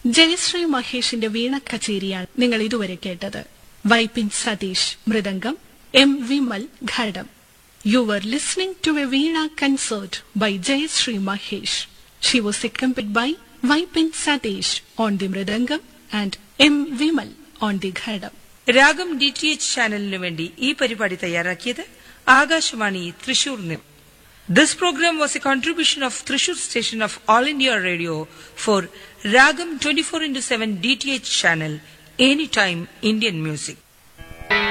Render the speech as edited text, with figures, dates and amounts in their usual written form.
ജയശ്രീ മഹേഷിന്റെ വീണ കച്ചേരിയാണ് നിങ്ങൾ ഇതുവരെ കേട്ടത്. Vypin Satheesh mridangam, M Vimal ghatam. You were listening to a Veena concert by Jayashree Mahesh. She was accompanied by Vaipin Satish on the Mridangam and M. Vimal on the Ghadam. രാഗം DTH ചാനലിനു വേണ്ടി ഈ പരിപാടി തയ്യാറാക്കിയത് Akashvani Thrissur. This program was a contribution of Thrissur station of All India Radio for Ragam 24/7 DTH channel, anytime Indian music.